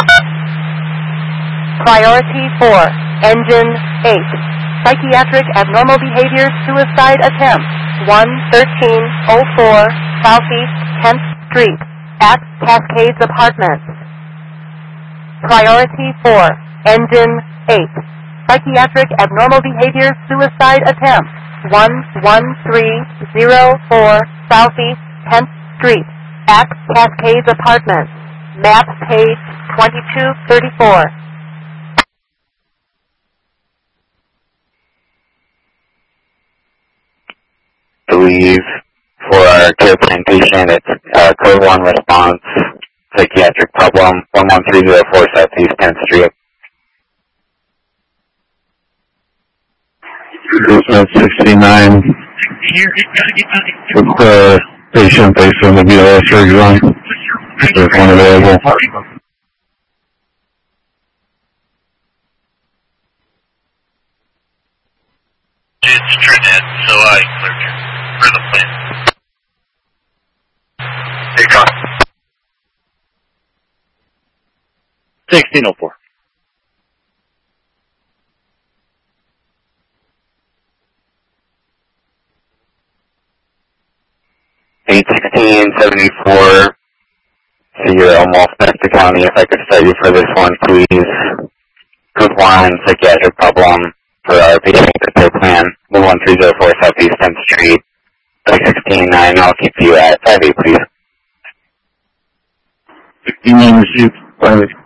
Priority 4, Engine 8. Psychiatric abnormal behavior suicide attempt. 11304 Southeast 10th Street at Cascades Apartments. Priority 4, Engine 8. Psychiatric abnormal behavior suicide attempt. 11304 Southeast 10th Street at Cascades Apartments. Map page 2234. I believe for our care plan patient, it's code 1 response, psychiatric problem, 11304 Southeast 10th Street. Patient 69 with the patient based on the BLS exam. There's one available. It's Trinidad, so I cleared you for the plan. Take on. 1604. Page 1674. So you're almost Vesta County. If I could start you for this one, please. Code 1, psychiatric problem for our patient care plan, 11304 Southeast 10th Street. 16-9, I'll keep you at 5-8, please. 16-9 received. 5-8.